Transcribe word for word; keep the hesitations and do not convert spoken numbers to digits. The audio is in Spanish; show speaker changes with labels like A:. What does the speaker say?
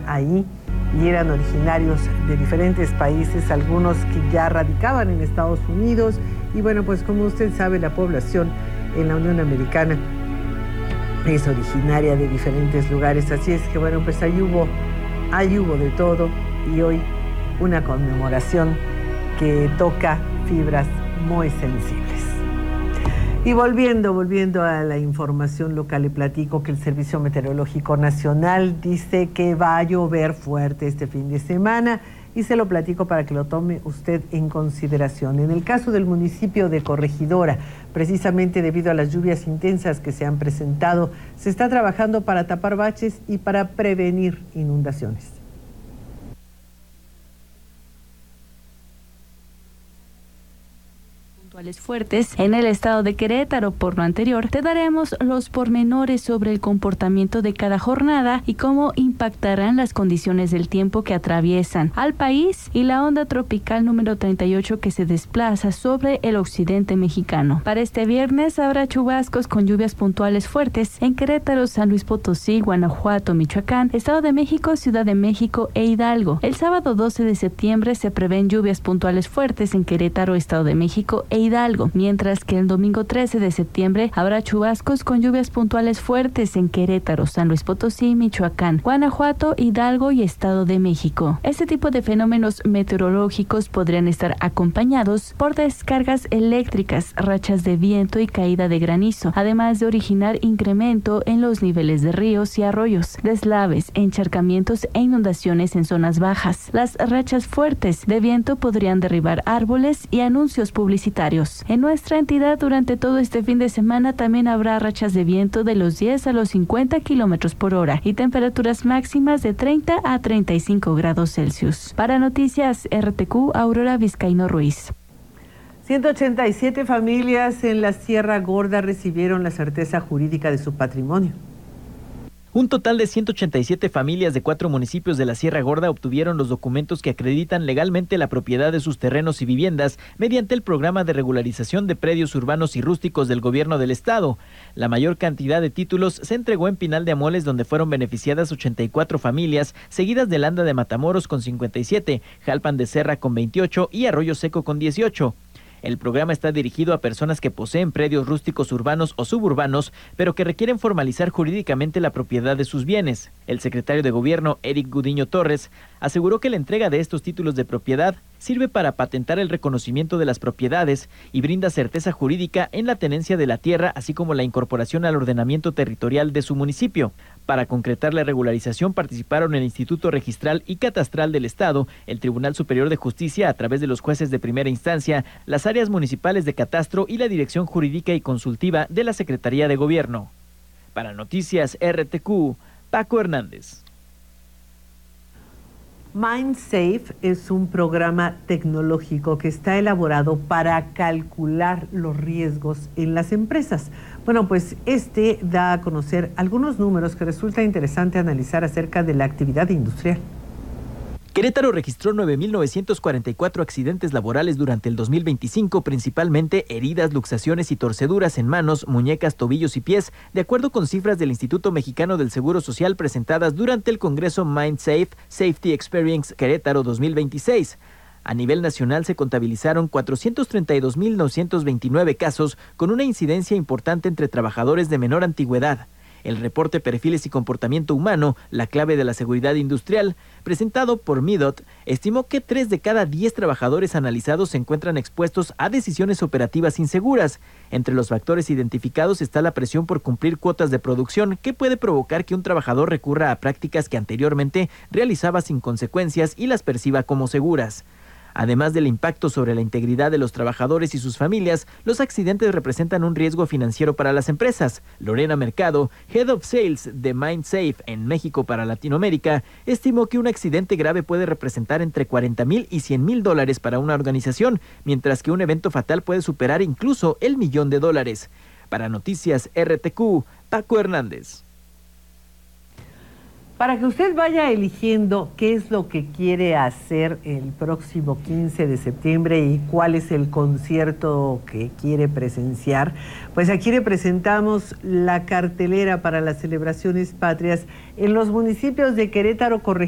A: ahí y eran originarios de diferentes países, algunos que ya radicaban en Estados Unidos. Y bueno, pues como usted sabe, la población en la Unión Americana es originaria de diferentes lugares. Así es que bueno, pues ahí hubo, ahí hubo de todo, y hoy una conmemoración que toca fibras muy sensibles. Y volviendo, volviendo a la información local, le platico que el Servicio Meteorológico Nacional dice que va a llover fuerte este fin de semana, y se lo platico para que lo tome usted en consideración. En el caso del municipio de Corregidora, precisamente debido a las lluvias intensas que se han presentado, se está trabajando para tapar baches y para prevenir inundaciones.
B: Fuertes en el estado de Querétaro. Por lo anterior, te daremos los pormenores sobre el comportamiento de cada jornada y cómo impactarán las condiciones del tiempo que atraviesan al país y la onda tropical número treinta y ocho que se desplaza sobre el occidente mexicano. Para este viernes habrá chubascos con lluvias puntuales fuertes en Querétaro, San Luis Potosí, Guanajuato, Michoacán, Estado de México, Ciudad de México e Hidalgo. El sábado doce de septiembre se prevén lluvias puntuales fuertes en Querétaro, Estado de México e Hidalgo, mientras que el domingo trece de septiembre habrá chubascos con lluvias puntuales fuertes en Querétaro, San Luis Potosí, Michoacán, Guanajuato, Hidalgo y Estado de México. Este tipo de fenómenos meteorológicos podrían estar acompañados por descargas eléctricas, rachas de viento y caída de granizo, además de originar incremento en los niveles de ríos y arroyos, deslaves, encharcamientos e inundaciones en zonas bajas. Las rachas fuertes de viento podrían derribar árboles y anuncios publicitarios. En nuestra entidad, durante todo este fin de semana también habrá rachas de viento de los diez a los cincuenta kilómetros por hora y temperaturas máximas de treinta a treinta y cinco grados Celsius. Para Noticias R T Q, Aurora Vizcaíno Ruiz.
A: ciento ochenta y siete familias en la Sierra Gorda recibieron la certeza jurídica de su patrimonio.
C: Un total de ciento ochenta y siete familias de cuatro municipios de la Sierra Gorda obtuvieron los documentos que acreditan legalmente la propiedad de sus terrenos y viviendas mediante el programa de regularización de predios urbanos y rústicos del gobierno del estado. La mayor cantidad de títulos se entregó en Pinal de Amoles, donde fueron beneficiadas ochenta y cuatro familias, seguidas de Landa de Matamoros con cincuenta y siete, Jalpan de Serra con veintiocho y Arroyo Seco con dieciocho. El programa está dirigido a personas que poseen predios rústicos urbanos o suburbanos, pero que requieren formalizar jurídicamente la propiedad de sus bienes. El secretario de Gobierno, Eric Gudiño Torres, aseguró que la entrega de estos títulos de propiedad sirve para patentar el reconocimiento de las propiedades y brinda certeza jurídica en la tenencia de la tierra, así como la incorporación al ordenamiento territorial de su municipio. Para concretar la regularización participaron el Instituto Registral y Catastral del Estado, el Tribunal Superior de Justicia a través de los jueces de primera instancia, las áreas municipales de catastro y la Dirección Jurídica y Consultiva de la Secretaría de Gobierno. Para Noticias R T Q, Paco Hernández.
A: MindSafe es un programa tecnológico que está elaborado para calcular los riesgos en las empresas. Bueno, pues este da a conocer algunos números que resulta interesante analizar acerca de la actividad industrial.
C: Querétaro registró nueve mil novecientos cuarenta y cuatro accidentes laborales durante el dos mil veinticinco, principalmente heridas, luxaciones y torceduras en manos, muñecas, tobillos y pies, de acuerdo con cifras del Instituto Mexicano del Seguro Social presentadas durante el Congreso MindSafe Safety Experience Querétaro dos mil veintiséis. A nivel nacional se contabilizaron cuatrocientos treinta y dos mil novecientos veintinueve casos con una incidencia importante entre trabajadores de menor antigüedad. El reporte Perfiles y Comportamiento Humano, la clave de la seguridad industrial, presentado por Midot, estimó que tres de cada diez trabajadores analizados se encuentran expuestos a decisiones operativas inseguras. Entre los factores identificados está la presión por cumplir cuotas de producción, que puede provocar que un trabajador recurra a prácticas que anteriormente realizaba sin consecuencias y las perciba como seguras. Además del impacto sobre la integridad de los trabajadores y sus familias, los accidentes representan un riesgo financiero para las empresas. Lorena Mercado, Head of Sales de MindSafe en México para Latinoamérica, estimó que un accidente grave puede representar entre cuarenta mil y cien mil dólares para una organización, mientras que un evento fatal puede superar incluso el millón de dólares. Para Noticias R T Q, Paco Hernández.
A: Para que usted vaya eligiendo qué es lo que quiere hacer el próximo quince de septiembre y cuál es el concierto que quiere presenciar, pues aquí le presentamos la cartelera para las celebraciones patrias en los municipios de Querétaro, Corregidora,